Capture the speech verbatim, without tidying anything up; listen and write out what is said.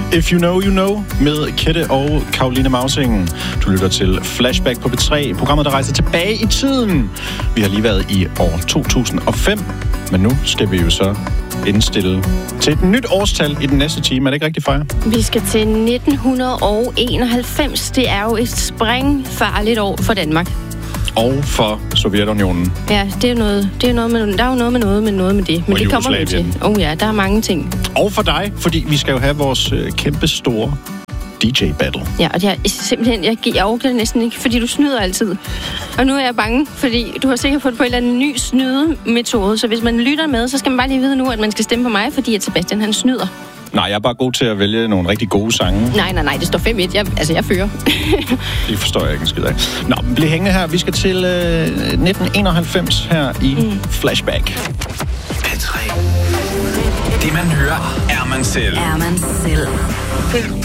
If You Know, You Know med Kette og Caroline Mausing. Du lytter til Flashback på P tre, programmet, der rejser tilbage i tiden. Vi har lige været i år to tusind og fem, men nu skal vi jo så indstille til et nyt årstal i den næste time. Er det ikke rigtigt, Freja? Vi skal til nitten enoghalvfems. Det er jo et sprængfarligt år for Danmark. Og for Sovjetunionen. Ja, det er noget, det er noget med, der er jo noget med noget med noget med det. Men og det kommer vi til. Åh oh ja, der er mange ting. Og for dig, fordi vi skal jo have vores øh, kæmpe store D J-battle. Ja, og det er simpelthen, jeg, jeg overgår det næsten ikke, fordi du snyder altid. Og nu er jeg bange, fordi du har sikkert fået på en eller anden ny snydemetode. Så hvis man lytter med, så skal man bare lige vide nu, at man skal stemme på mig, fordi at Sebastian, han snyder. Nej, jeg er bare god til at vælge nogle rigtig gode sange. Nej, nej, nej, det står fem et. Jeg, altså, jeg fører. Det forstår jeg ikke en skid af. Nå, bliv hængende her. Vi skal til øh, nitten enoghalvfems her i mm. Flashback. P tre. Det man hører, er man selv. Er man selv.